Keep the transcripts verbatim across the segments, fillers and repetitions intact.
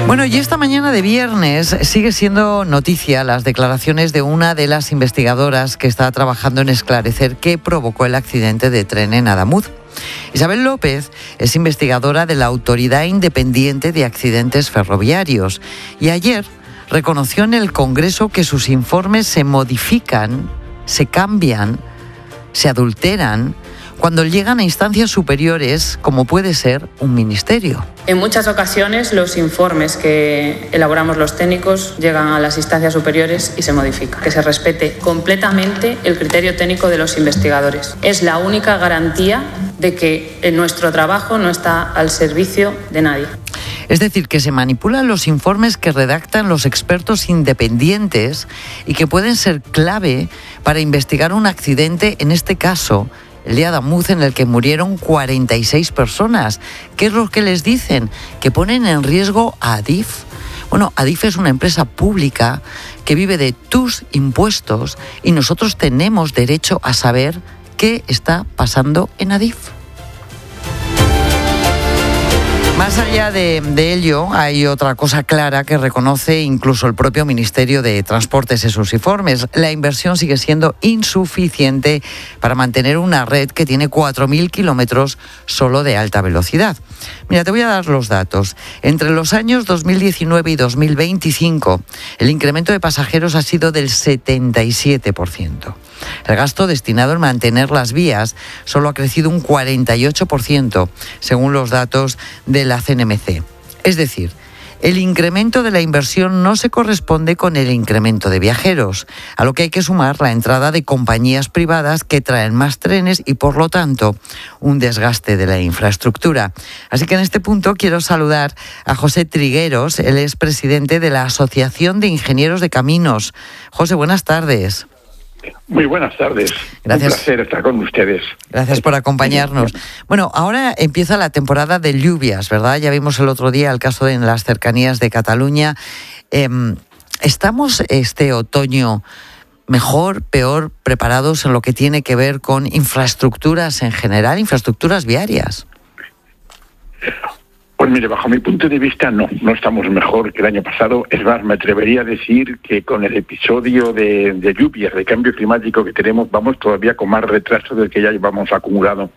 Bueno, y esta mañana de viernes sigue siendo noticia las declaraciones de una de las investigadoras que está trabajando en esclarecer qué provocó el accidente de tren en Adamuz. Isabel López es investigadora de la Autoridad Independiente de Accidentes Ferroviarios y ayer reconoció en el Congreso que sus informes se modifican, se cambian, se adulteran cuando llegan a instancias superiores, como puede ser un ministerio. En muchas ocasiones los informes que elaboramos los técnicos llegan a las instancias superiores y se modifican. Que se respete completamente el criterio técnico de los investigadores. Es la única garantía de que nuestro trabajo no está al servicio de nadie. Es decir, que se manipulan los informes que redactan los expertos independientes y que pueden ser clave para investigar un accidente, en este caso, el de Adamuz, en el que murieron cuarenta y seis personas. ¿Qué es lo que les dicen? Que ponen en riesgo a Adif. Bueno, Adif es una empresa pública que vive de tus impuestos y nosotros tenemos derecho a saber qué está pasando en Adif. Más allá de, de ello, hay otra cosa clara que reconoce incluso el propio Ministerio de Transportes en sus informes. La inversión sigue siendo insuficiente para mantener una red que tiene cuatro mil kilómetros solo de alta velocidad. Mira, te voy a dar los datos. Entre los años dos mil diecinueve y dos mil veinticinco, el incremento de pasajeros ha sido del setenta y siete por ciento. El gasto destinado en mantener las vías solo ha crecido un cuarenta y ocho por ciento, según los datos de la C N M C. Es decir, el incremento de la inversión no se corresponde con el incremento de viajeros, a lo que hay que sumar la entrada de compañías privadas que traen más trenes y, por lo tanto, un desgaste de la infraestructura. Así que en este punto quiero saludar a José Trigueros, él es presidente de la Asociación de Ingenieros de Caminos. José, buenas tardes. Muy buenas tardes. Gracias. Un placer estar con ustedes. Gracias por acompañarnos. Bueno, ahora empieza la temporada de lluvias, ¿verdad? Ya vimos el otro día el caso de en las cercanías de Cataluña. Eh, ¿Estamos este otoño mejor, peor preparados en lo que tiene que ver con infraestructuras en general, infraestructuras viarias? Pues mire, bajo mi punto de vista no, no estamos mejor que el año pasado. Es más, me atrevería a decir que con el episodio de, de lluvias, de cambio climático que tenemos, vamos todavía con más retraso del que ya llevamos acumulado.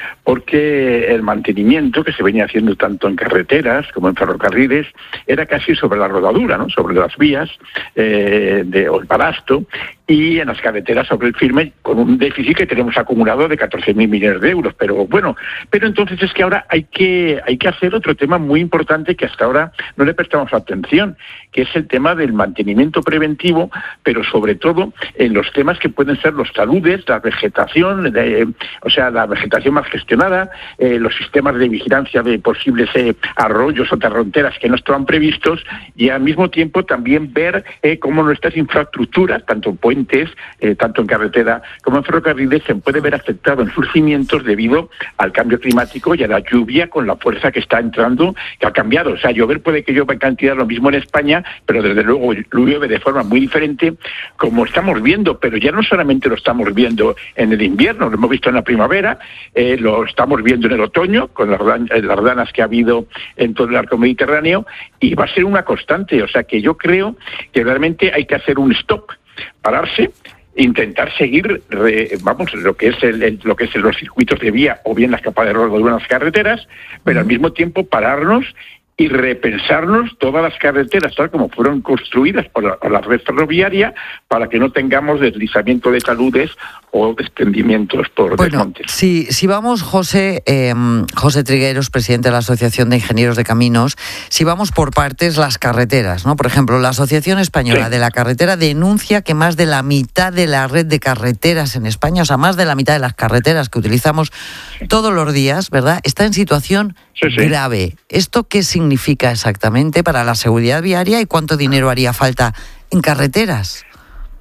Porque el mantenimiento que se venía haciendo tanto en carreteras como en ferrocarriles era casi sobre la rodadura, ¿no? Sobre las vías eh, de, o el balasto, y en las carreteras sobre el firme, con un déficit que tenemos acumulado de catorce mil millones de euros. Pero bueno, pero entonces es que ahora hay que hay que hacer otro tema muy importante que hasta ahora no le prestamos atención, que es el tema del mantenimiento preventivo, pero sobre todo en los temas que pueden ser los taludes, la vegetación, de, o sea, la vegetación más gestionada, eh, los sistemas de vigilancia de posibles eh, arroyos o torrenteras que no estaban previstos, y al mismo tiempo también ver eh, cómo nuestras infraestructuras, tanto puentes, eh, tanto en carretera como en ferrocarriles, se puede ver afectado en sus cimientos debido al cambio climático y a la lluvia con la fuerza que está entrando, que ha cambiado. O sea, llover puede que llueva en cantidad lo mismo en España, pero desde luego llueve de forma muy diferente, como estamos viendo, pero ya no solamente lo estamos viendo en el invierno, lo hemos visto en la primavera, eh, lo estamos viendo en el otoño, con las, las danas que ha habido en todo el arco mediterráneo, y va a ser una constante. O sea, que yo creo que realmente hay que hacer un stop, pararse, intentar seguir, re, vamos, lo que es el, el lo que es el, los circuitos de vía o bien las capas de rodadura en las carreteras, pero al mismo tiempo pararnos y repensarnos todas las carreteras tal como fueron construidas por la, por la red ferroviaria, para que no tengamos deslizamiento de taludes o desprendimientos por bueno, desmontes. Si, si vamos, José, eh, José Trigueros, presidente de la Asociación de Ingenieros de Caminos, si vamos por partes, las carreteras, ¿no? Por ejemplo, la Asociación Española sí. de la Carretera denuncia que más de la mitad de la red de carreteras en España, o sea, más de la mitad de las carreteras que utilizamos sí. todos los días, ¿verdad?, está en situación sí, sí. grave. ¿Esto qué significa exactamente para la seguridad viaria y cuánto dinero haría falta en carreteras?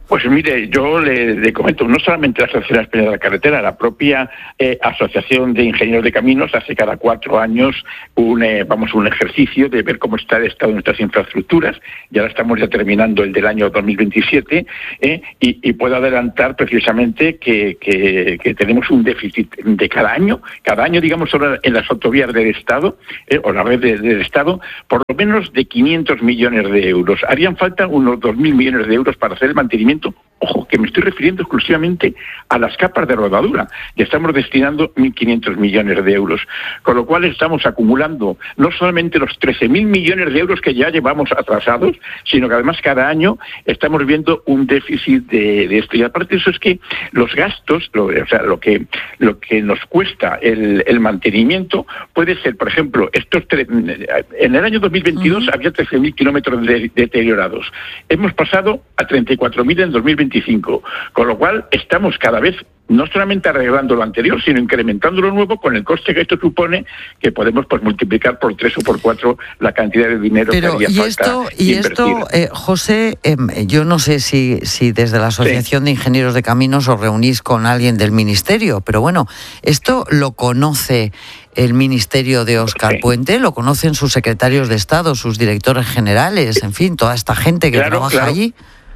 Pues mire, yo le, le comento, no solamente la Asociación Española de la Carretera, la propia eh, Asociación de Ingenieros de Caminos hace cada cuatro años un, eh, vamos, un ejercicio de ver cómo está el estado de nuestras infraestructuras. Ya ahora estamos ya terminando el del año dos mil veintisiete eh, y, y puedo adelantar precisamente que, que, que tenemos un déficit de cada año, cada año digamos ahora en las autovías del Estado eh, o la red de, del Estado, por lo menos de quinientos millones de euros. Harían falta unos dos mil millones de euros para hacer el mantenimiento. Ojo, que me estoy refiriendo exclusivamente a las capas de rodadura. Ya estamos destinando mil quinientos millones de euros. Con lo cual estamos acumulando no solamente los trece mil millones de euros que ya llevamos atrasados, sino que además cada año estamos viendo un déficit de, de esto. Y aparte de eso es que los gastos, lo, o sea, lo que lo que nos cuesta el, el mantenimiento puede ser, por ejemplo, estos tre- en el año dos mil veintidós uh-huh. había trece mil kilómetros de, deteriorados. Hemos pasado a treinta y cuatro mil en dos mil veinticinco, con lo cual estamos cada vez no solamente arreglando lo anterior, sino incrementando lo nuevo con el coste que esto supone, que podemos pues multiplicar por tres o por cuatro la cantidad de dinero Pero, que haría y falta esto, y invertir. esto, eh, José, eh, yo no sé si, si desde la Asociación sí. de Ingenieros de Caminos os reunís con alguien del Ministerio, pero bueno, esto lo conoce el Ministerio de Óscar sí. Puente, lo conocen sus secretarios de Estado, sus directores generales, en fin, toda esta gente que claro, trabaja claro. allí.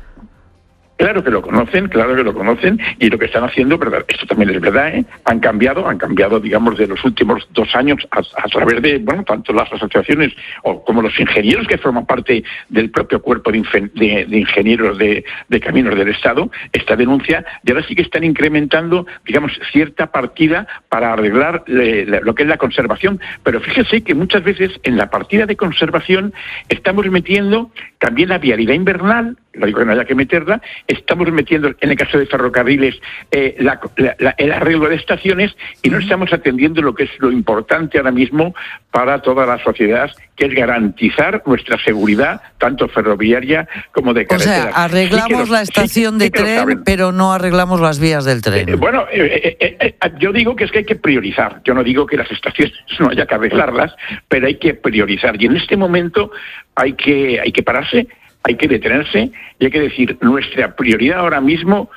Claro que lo conocen, claro que lo conocen, y lo que están haciendo, verdad, esto también es verdad, ¿eh? han cambiado, han cambiado, digamos, de los últimos dos años a, a través de, bueno, tanto las asociaciones o como los ingenieros que forman parte del propio cuerpo de, infen, de, de ingenieros de, de caminos del Estado, esta denuncia, y ahora sí que están incrementando, digamos, cierta partida para arreglar le, le, lo que es la conservación, pero fíjese que muchas veces en la partida de conservación estamos metiendo también la vialidad invernal, lo digo que no haya que meterla, estamos metiendo, en el caso de ferrocarriles, eh, la, la, la, el arreglo de estaciones y no estamos atendiendo lo que es lo importante ahora mismo para toda la sociedad, que es garantizar nuestra seguridad, tanto ferroviaria como de carretera. O sea, arreglamos sí los, la estación sí, de sí tren, pero no arreglamos las vías del tren. Eh, bueno, eh, eh, eh, yo digo que es que hay que priorizar. Yo no digo que las estaciones no haya que arreglarlas, pero hay que priorizar. Y en este momento hay que, hay que pararse, hay que detenerse y hay que decir, nuestra prioridad ahora mismo,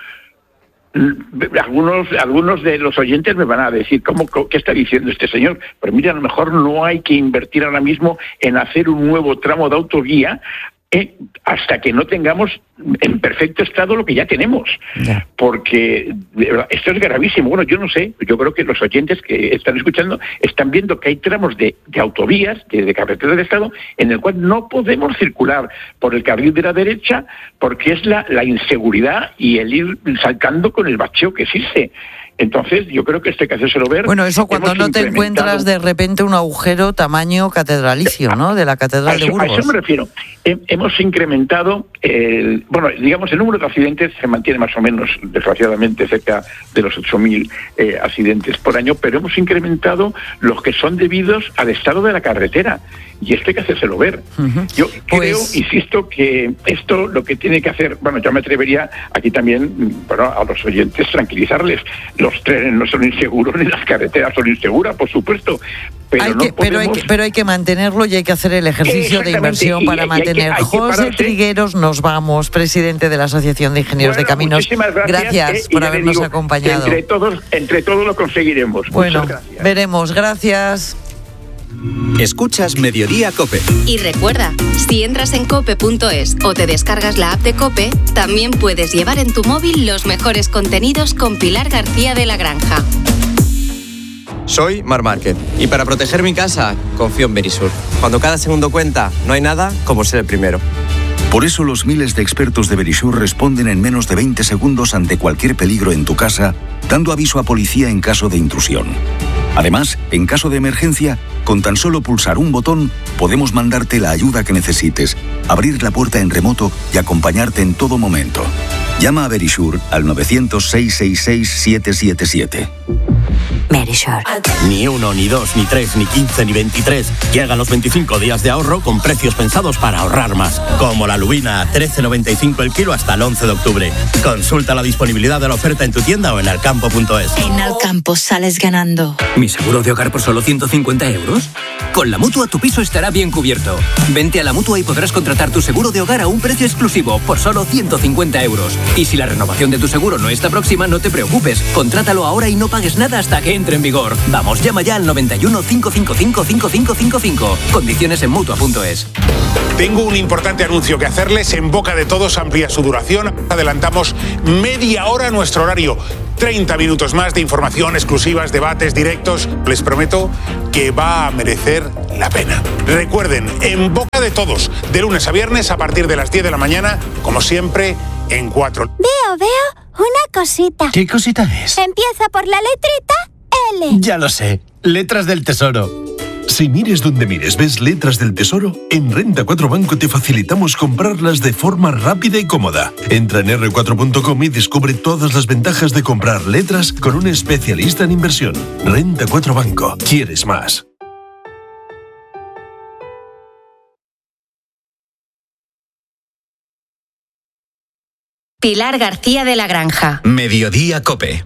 algunos algunos de los oyentes me van a decir, ¿cómo, qué está diciendo este señor? Pero mira, a lo mejor no hay que invertir ahora mismo en hacer un nuevo tramo de autovía eh, hasta que no tengamos en perfecto estado lo que ya tenemos. Yeah. Porque de verdad, esto es gravísimo. Bueno, yo no sé, yo creo que los oyentes que están escuchando están viendo que hay tramos de, de autovías, de, de carreteras de Estado, en el cual no podemos circular por el carril de la derecha porque es la, la inseguridad y el ir saltando con el bacheo que existe. Entonces, yo creo que esto hay que hacérselo ver. Bueno, eso cuando no te encuentras de repente un agujero tamaño catedralicio, ¿no? De la Catedral eso, de Burgos. A eso me refiero. He, hemos incrementado, el, bueno, digamos, el número de accidentes se mantiene más o menos, desgraciadamente, cerca de los ocho mil eh, accidentes por año, pero hemos incrementado los que son debidos al estado de la carretera. Y esto hay que hacérselo ver. Uh-huh. Yo creo, pues... insisto, que esto lo que tiene que hacer, bueno, yo me atrevería aquí también, bueno, a los oyentes tranquilizarles. Los trenes no son inseguros ni las carreteras son inseguras, por supuesto. Pero, hay no que, podemos... pero, hay que, pero hay que mantenerlo y hay que hacer el ejercicio de inversión para y, mantener. Y hay que, hay José que Trigueros, nos vamos, presidente de la Asociación de Ingenieros bueno, de Caminos. Gracias, gracias eh, por habernos digo, acompañado. Entre todos, entre todos lo conseguiremos. Bueno, veremos. Gracias. Escuchas Mediodía COPE. Y recuerda, si entras en cope punto es o te descargas la app de COPE, también puedes llevar en tu móvil los mejores contenidos con Pilar García de la Granja. Soy Mar Márquez y para proteger mi casa confío en Verisur. Cuando cada segundo cuenta, no hay nada como ser el primero. Por eso los miles de expertos de Verisur responden en menos de veinte segundos ante cualquier peligro en tu casa, dando aviso a policía en caso de intrusión. Además, en caso de emergencia, con tan solo pulsar un botón, podemos mandarte la ayuda que necesites, abrir la puerta en remoto y acompañarte en todo momento. Llama a Verisur al nueve cero cero, seis seis seis, siete siete siete. Verisure. Ni uno, ni dos, ni tres, ni quince, ni veintitrés. Llegan los veinticinco días de ahorro con precios pensados para ahorrar más. Como la lubina a trece noventa y cinco el kilo hasta el once de octubre. Consulta la disponibilidad de la oferta en tu tienda o en alcampo punto es. En Alcampo sales ganando. ¿Mi seguro de hogar por solo ciento cincuenta euros? Con la Mutua tu piso estará bien cubierto. Vente a la Mutua y podrás contratar tu seguro de hogar a un precio exclusivo por solo ciento cincuenta euros. Y si la renovación de tu seguro no está próxima, no te preocupes. Contrátalo ahora y no pagues nada hasta que entre en vigor. Vamos, llama ya al noventa y uno, cinco cinco cinco, cinco cinco cinco cinco. Condiciones en Mutua punto es. Tengo un importante anuncio que hacerles. En boca de todos amplía su duración. Adelantamos media hora nuestro horario. treinta minutos más de información, exclusivas, debates, directos. Les prometo que va a merecer la pena. Recuerden, en boca de todos, de lunes a viernes a partir de las diez de la mañana, como siempre, en cuatro. Veo, veo una cosita. ¿Qué cosita es? Empieza por la letrita L. Ya lo sé, letras del tesoro. Si mires donde mires ves letras del tesoro, en Renta cuatro Banco te facilitamos comprarlas de forma rápida y cómoda. Entra en erre cuatro punto com y descubre todas las ventajas de comprar letras con un especialista en inversión. Renta cuatro Banco. ¿Quieres más? Pilar García de la Granja. Mediodía COPE.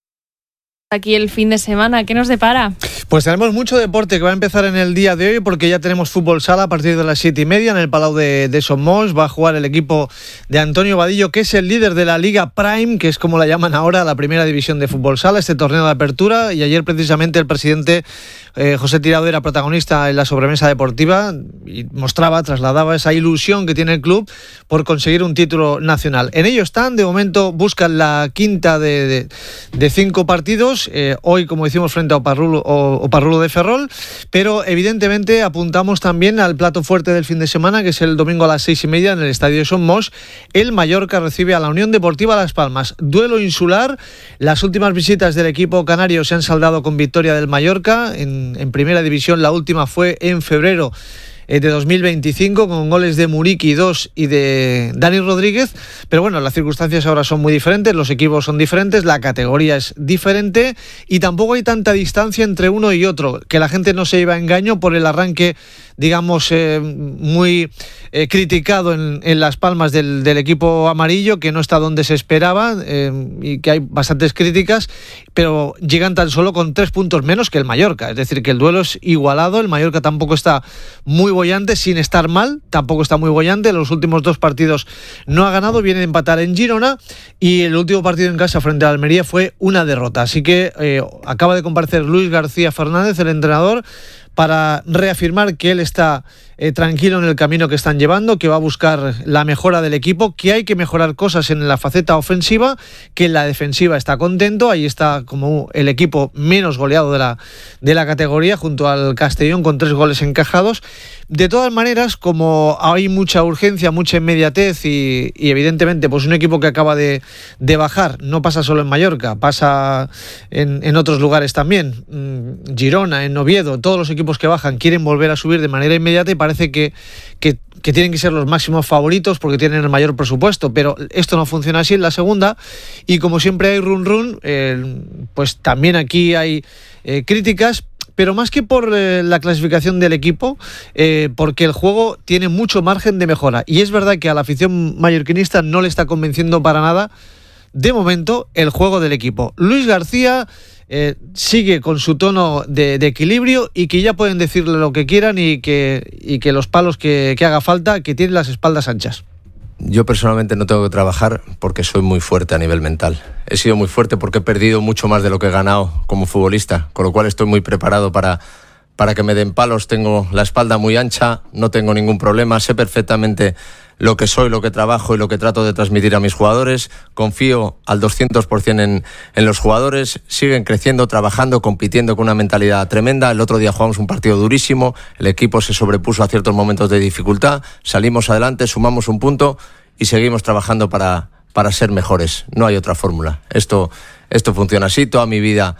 Aquí el fin de semana, ¿qué nos depara? Pues tenemos mucho deporte que va a empezar en el día de hoy porque ya tenemos fútbol sala a partir de las siete y media en el Palau de, de Somos. Va a jugar el equipo de Antonio Vadillo, que es el líder de la Liga Prime, que es como la llaman ahora, la primera división de fútbol sala, este torneo de apertura. Y ayer precisamente el presidente eh, José Tirado era protagonista en la sobremesa deportiva y mostraba, trasladaba esa ilusión que tiene el club por conseguir un título nacional. En ello están, de momento buscan la quinta de, de, de cinco partidos. Eh, hoy, como decimos, frente a Oparrulo, o, Oparrulo de Ferrol, pero evidentemente apuntamos también al plato fuerte del fin de semana, que es el domingo a las seis y media en el Estadio de Somos. El Mallorca recibe a la Unión Deportiva Las Palmas. Duelo insular. Las últimas visitas del equipo canario se han saldado con victoria del Mallorca en, en primera división. La última fue en febrero de dos mil veinticinco con goles de Muriqui dos y de Dani Rodríguez, pero bueno, las circunstancias ahora son muy diferentes, los equipos son diferentes, la categoría es diferente y tampoco hay tanta distancia entre uno y otro, que la gente no se lleva a engaño por el arranque, digamos, eh, muy eh, criticado en, en Las Palmas del, del equipo amarillo, que no está donde se esperaba eh, y que hay bastantes críticas, pero llegan tan solo con tres puntos menos que el Mallorca, es decir, que el duelo es igualado. El Mallorca tampoco está muy bollante, sin estar mal, tampoco está muy bollante. Los últimos dos partidos no ha ganado, viene de empatar en Girona y el último partido en casa frente a Almería fue una derrota. Así que eh, acaba de comparecer Luis García Fernández, el entrenador, para reafirmar que él está eh, tranquilo en el camino que están llevando, que va a buscar la mejora del equipo, que hay que mejorar cosas en la faceta ofensiva, que en la defensiva está contento. Ahí está como el equipo menos goleado de la, de la categoría, junto al Castellón, con tres goles encajados. De todas maneras, como hay mucha urgencia, mucha inmediatez y, y evidentemente pues un equipo que acaba de, de bajar, no pasa solo en Mallorca, pasa en, en otros lugares también, Girona, en Oviedo, todos los equipos que bajan quieren volver a subir de manera inmediata y parece que, que, que tienen que ser los máximos favoritos porque tienen el mayor presupuesto, pero esto no funciona así en la segunda y como siempre hay run run, eh, pues también aquí hay eh, críticas, pero más que por eh, la clasificación del equipo, eh, porque el juego tiene mucho margen de mejora y es verdad que a la afición mallorquinista no le está convenciendo para nada de momento el juego del equipo. Luis García Eh, sigue con su tono de, de equilibrio y que ya pueden decirle lo que quieran y que, y que los palos que, que haga falta, que tiene las espaldas anchas. Yo personalmente no tengo que trabajar porque soy muy fuerte a nivel mental. He sido muy fuerte porque he perdido mucho más de lo que he ganado como futbolista, con lo cual estoy muy preparado para, para que me den palos. Tengo la espalda muy ancha, no tengo ningún problema, sé perfectamente lo que soy, lo que trabajo y lo que trato de transmitir a mis jugadores. Confío al doscientos por ciento en, en los jugadores, siguen creciendo, trabajando, compitiendo con una mentalidad tremenda. El otro día jugamos un partido durísimo, el equipo se sobrepuso a ciertos momentos de dificultad, salimos adelante, sumamos un punto y seguimos trabajando para, para ser mejores. No hay otra fórmula. Esto, esto funciona así, toda mi vida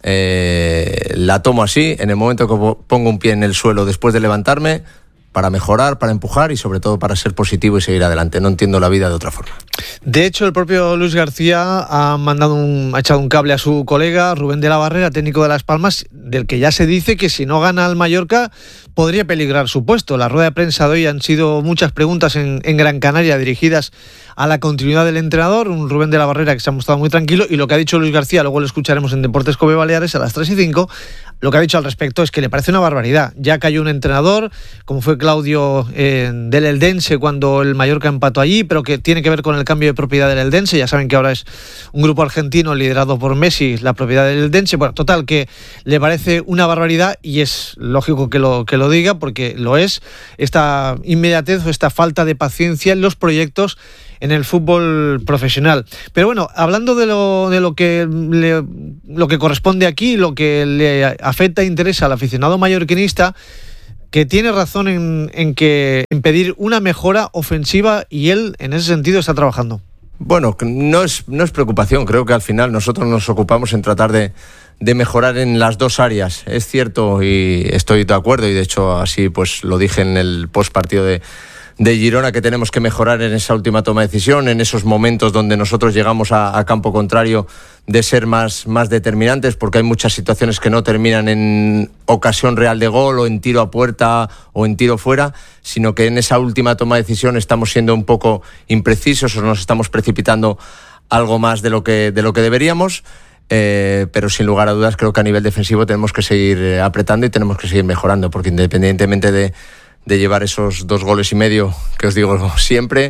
eh, la tomo así. En el momento que pongo un pie en el suelo después de levantarme, para mejorar, para empujar y sobre todo para ser positivo y seguir adelante. No entiendo la vida de otra forma. De hecho, el propio Luis García ha mandado un, ha echado un cable a su colega Rubén de la Barrera, técnico de Las Palmas, del que ya se dice que si no gana al Mallorca podría peligrar su puesto. La rueda de prensa de hoy han sido muchas preguntas en, en Gran Canaria dirigidas a la continuidad del entrenador, un Rubén de la Barrera que se ha mostrado muy tranquilo, y lo que ha dicho Luis García, luego lo escucharemos en Deportes Cope Baleares a las tres y cinco, lo que ha dicho al respecto es que le parece una barbaridad. Ya cayó un entrenador, como fue Claudio eh, del Eldense cuando el Mallorca empató allí, pero que tiene que ver con el cambio de propiedad del Eldense. Ya saben que ahora es un grupo argentino liderado por Messi, la propiedad del Eldense. Bueno, total, que le parece una barbaridad, y es lógico que lo, que lo diga, porque lo es, esta inmediatez o esta falta de paciencia en los proyectos en el fútbol profesional. Pero bueno, hablando de lo, de lo que le, lo que corresponde aquí, lo que le afecta e interesa al aficionado mallorquinista, que tiene razón en, en que en pedir una mejora ofensiva, y él en ese sentido está trabajando. Bueno, no es, no es preocupación, creo que al final nosotros nos ocupamos en tratar de, de mejorar en las dos áreas. Es cierto, y estoy de acuerdo, y de hecho así pues lo dije en el postpartido de de Girona, que tenemos que mejorar en esa última toma de decisión, en esos momentos donde nosotros llegamos a, a campo contrario, de ser más, más determinantes, porque hay muchas situaciones que no terminan en ocasión real de gol o en tiro a puerta o en tiro fuera, sino que en esa última toma de decisión estamos siendo un poco imprecisos o nos estamos precipitando algo más de lo que, de lo que deberíamos. Eh, pero sin lugar a dudas creo que a nivel defensivo tenemos que seguir apretando y tenemos que seguir mejorando, porque independientemente de de llevar esos dos goles y medio que os digo siempre,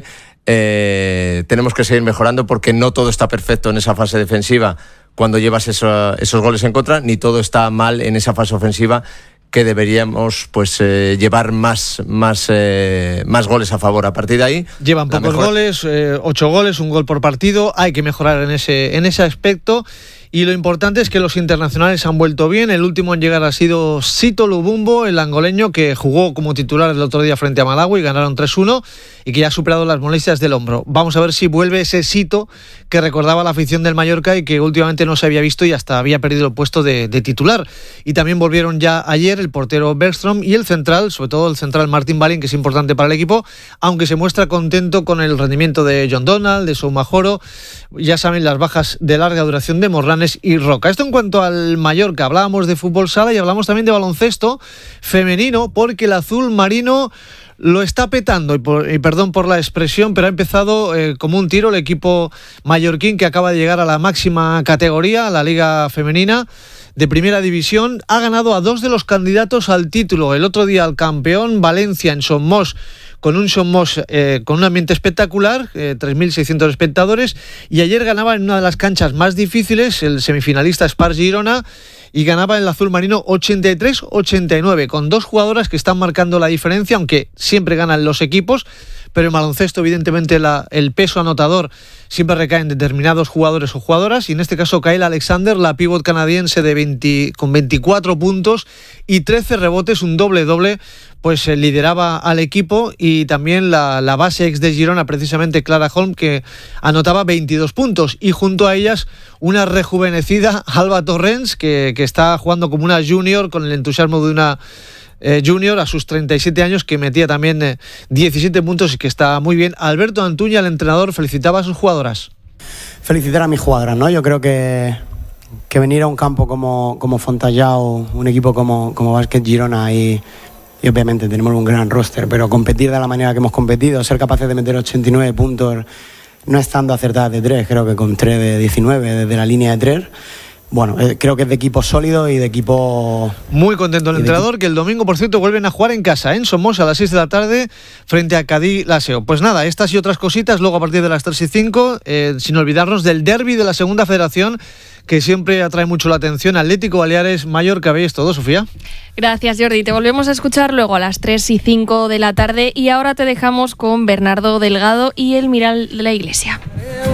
eh, tenemos que seguir mejorando, porque no todo está perfecto en esa fase defensiva cuando llevas eso, esos goles en contra, ni todo está mal en esa fase ofensiva, que deberíamos pues eh, llevar más, más, eh, más goles a favor. A partir de ahí llevan pocos mejor... goles, eh, ocho goles, un gol por partido. Hay que mejorar en ese, en ese aspecto. Y lo importante es que los internacionales han vuelto bien. El último en llegar ha sido Sito Lubumbo, el angoleño, que jugó como titular el otro día frente a Malawi, ganaron tres uno, y que ya ha superado las molestias del hombro. Vamos a ver si vuelve ese Sito que recordaba la afición del Mallorca y que últimamente no se había visto y hasta había perdido el puesto de, de titular. Y también volvieron ya ayer el portero Bergström y el central, sobre todo el central Martín Balín, que es importante para el equipo, aunque se muestra contento con el rendimiento de John Donald, de Soumajoro. Ya saben, las bajas de larga duración de Morlanes y Roca. Esto en cuanto al Mallorca. Hablábamos de fútbol sala y hablamos también de baloncesto femenino, porque el azul marino lo está petando, y, por, y perdón por la expresión, pero ha empezado eh, como un tiro el equipo mallorquín, que acaba de llegar a la máxima categoría, a la Liga Femenina de Primera División. Ha ganado a dos de los candidatos al título. El otro día al campeón Valencia en Somos, con un Somos eh, con un ambiente espectacular, eh, tres mil seiscientos espectadores, y ayer ganaba en una de las canchas más difíciles, el semifinalista Spars Girona, y ganaba el azul marino ochenta y tres ochenta y nueve, con dos jugadoras que están marcando la diferencia, aunque siempre ganan los equipos, pero en baloncesto evidentemente la, el peso anotador siempre recae en determinados jugadores o jugadoras, y en este caso Kyle Alexander, la pívot canadiense de veinte, con veinticuatro puntos y trece rebotes, un doble-doble, pues eh, lideraba al equipo, y también la, la base ex de Girona, precisamente Clara Holm, que anotaba veintidós puntos, y junto a ellas una rejuvenecida Alba Torrens, que, que está jugando como una junior, con el entusiasmo de una Eh, junior a sus treinta y siete años, que metía también eh, diecisiete puntos y que está muy bien. Alberto Antuña, el entrenador, felicitaba a sus jugadoras. Felicitar a mis jugadoras, ¿no? Yo creo que, que venir a un campo como, como Fontallao, un equipo como, como Básquet Girona, y, y obviamente tenemos un gran roster, pero competir de la manera que hemos competido, ser capaces de meter ochenta y nueve puntos, no estando acertadas de tres, creo que con tres de diecinueve desde la línea de tres. Bueno, eh, creo que es de equipo sólido y de equipo... Muy contento el entrenador, que el domingo, por cierto, vuelven a jugar en casa, en Somos, a las seis de la tarde, frente a Cadí Laseo. Pues nada, estas y otras cositas, luego a partir de las tres y cinco, eh, sin olvidarnos del derbi de la Segunda Federación, que siempre atrae mucho la atención, Atlético Baleares, Mallorca. ¿Veis todo, Sofía? Gracias, Jordi. Te volvemos a escuchar luego a las tres y cinco de la tarde, y ahora te dejamos con Bernardo Delgado y el Miral de la Iglesia.